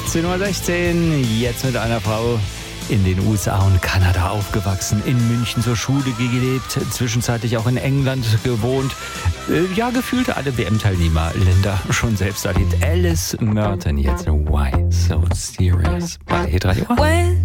18:16 Uhr, jetzt mit einer Frau in den USA und Kanada aufgewachsen, in München zur Schule gelebt, zwischenzeitlich auch in England gewohnt. Ja, gefühlt alle WM-Teilnehmer, Linda schon selbst erlebt. Alice Merton jetzt, Why So Serious bei Hitradio.